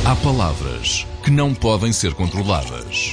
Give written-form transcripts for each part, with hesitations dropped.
Há palavras que não podem ser controladas.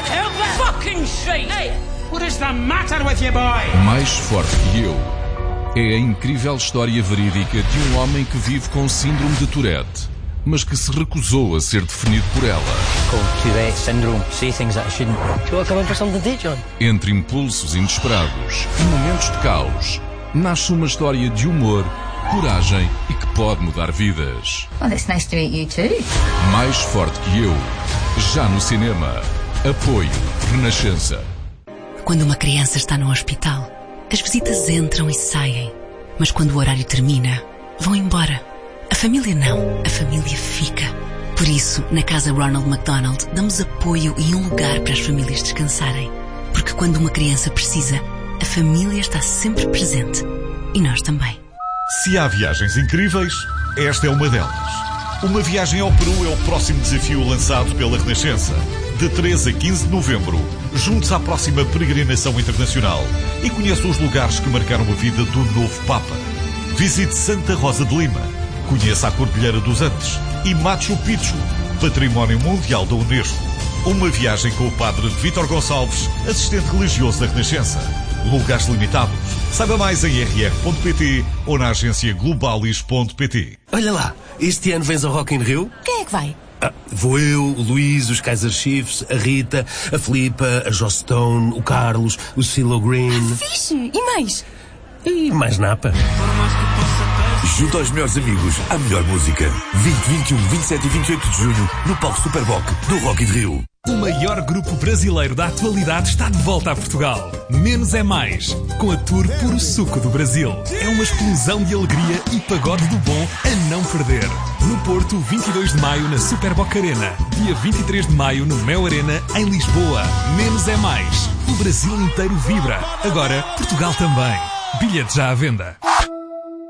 Mais forte que eu é a incrível história verídica de um homem que vive com síndrome de Tourette, mas que se recusou a ser definido por ela. Tourette syndrome. See things that I shouldn't. Do you want to come in for something to eat, John? Entre impulsos inesperados e momentos de caos, nasce uma história de humor, coragem e que pode mudar vidas. Well, it's nice to meet you too. Mais forte que eu. Já no cinema. Apoio Renascença. Quando uma criança está no hospital, as visitas entram e saem. Mas quando o horário termina, vão embora. A família não. A família fica. Por isso, na Casa Ronald McDonald, damos apoio e um lugar para as famílias descansarem. Porque quando uma criança precisa, a família está sempre presente. E nós também. Se há viagens incríveis, esta é uma delas. Uma viagem ao Peru é o próximo desafio lançado pela Renascença. De 13 a 15 de novembro, junte-se à próxima peregrinação internacional e conheça os lugares que marcaram a vida do novo Papa. Visite Santa Rosa de Lima, conheça a Cordilheira dos Andes e Machu Picchu, Património Mundial da Unesco. Uma viagem com o padre Vítor Gonçalves, assistente religioso da Renascença. Lugares limitados. Saiba mais em rr.pt ou na agência globalis.pt. Olha lá, este ano vens ao Rock in Rio? Quem é que vai? Vou eu, o Luís, os Kaiser Chiefs, a Rita, a Filipa, a Joss Stone, o Carlos, o CeeLo Green. Fixe! E mais? E mais napa. Junto aos melhores amigos, a melhor música. 20, 21, 27 e 28 de junho, no palco Superboc do Rock in Rio. O maior grupo brasileiro da atualidade está de volta a Portugal. Menos é mais, com a tour Puro Suco do Brasil. É uma explosão de alegria e pagode do bom a não perder. No Porto, 22 de maio na Superboc Arena. Dia 23 de maio no Mel Arena, em Lisboa. Menos é mais. O Brasil inteiro vibra. Agora, Portugal também. Bilhetes já à venda.